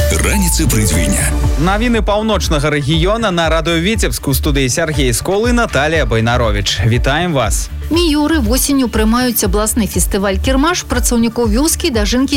Раніцы прыдзвіня. Навіны паўночнага рэгіёна на радыё Віцебск у студыі Сергей Сколы, Наталія Байнарович. Вітаем вас. Міёры восенню прымаюць абласны фестываль «Кірмаш» працаўнікоў вёскі «Дажынкі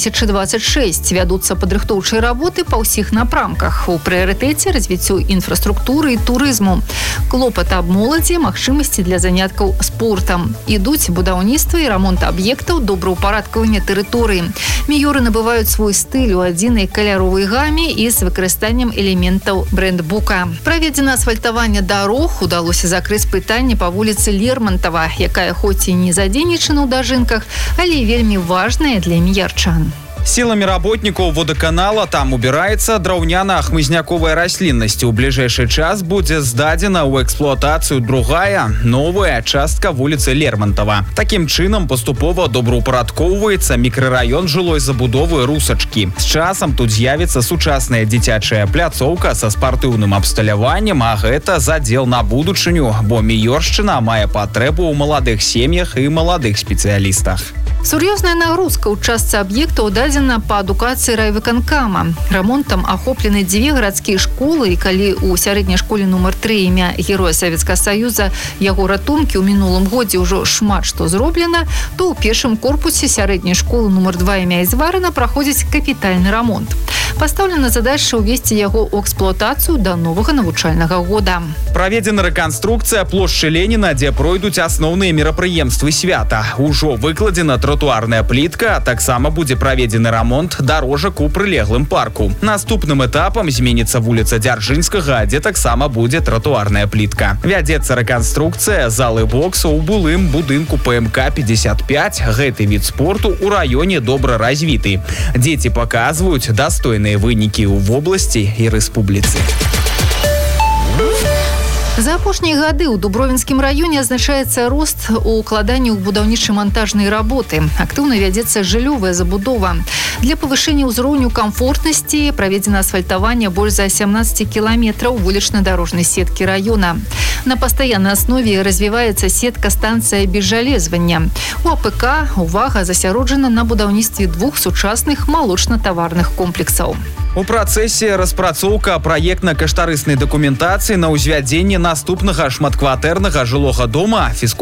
2026». Вядуцца падрыхтоўчыя работы па ўсіх напрамках. У прыярытэце развіццю інфраструктуры і турызму. Клопат аб моладзі, магчымасці для заняткаў спортам. Ідуць будаўніцтва і рамонт аб'ектаў, добраўпарадкаванне тэрыторыі. Міёры набываюць свой стыль у адзінай каляровай гаме і з выкарыстаннем элементаў брэндбука. Праведзена асфальтаванне дарог, удалося закрыць пытанне па вуліцы Лермонтова, якая хоць і не задзейнічана ў Дажынках, але вельмі важная для міярчан. Сіламі работнікаў водаканала там убіраецца драўняна-хмызняковая расліннасць. У бліжэйшы час будзе здадзена ў эксплуатацыю другая, новая частка вуліцы Лермонтова. Такім чынам паступова добраўпарадкоўваецца мікрараён жылой забудовы Русачкі. З часам тут з'явіцца сучасная дзіцячая пляцоўка са спартыўным абсталяваннем, а гэта задзел на будучыню, бо міёршчына мае патрэбу ў маладых сем'ях і маладых спецыялістах. Сур'ёзная нагрузка ў частцы аб'ектаў дадзена па адукацыі райвыканкама. Рамонтам ахоплены 2 гарадскія школы, і калі ў сярэдняй школе нумар 3 імя Героя Савецкага Саюза яго ратункі ў мінулым годзе ўжо шмат што зроблена, то ў першым корпусе сярэдняй школы нумар 2 імя Ізварына праходзіць капітальны рамонт. Пастаўлена задача ўвесці яго ў эксплуатацыю да новага навучальнага года. Праведзена рэканструкцыя плошчы Леніна, дзе пройдуць асноўныя мерапрыемствы свята. Ужо выкладзена тротуарная плітка, а таксама будзе праведзены рамонт дарожак у прылеглым парку. Наступным этапам зменіцца вуліца Дзяржынскага, дзе таксама будзе тротуарная плітка. Вядзецца рэканструкцыя залы боксу ў былым будынку ПМК-55. Гэты від спорту ў раёне добра развіты. Дзеці паказваюць дастойныя вынікі ў вобласці і рэспубліцы. За апошнія гады ў Дубровінскім раёне азначаецца рост у укладанні ў будаўніча-мантажнай работы. Актыўна вядзецца жыллёвая забудова. Для павышэння ўзроўню камфортнасці праведзена асфальтаванне больш за 17 кіламетраў вулічна-дарожнай сеткі раёна. На пастаяннай аснове развіваецца сетка станцыя безжалезвання. У АПК увага засяроджана на будаўніцтве 2 сучасных малочна-таварных комплексаў. У працэсе распрацоўка праектна-каштарыснай дакументацыі на ўзвядзенне наступнага шматкватэрнага жылога дома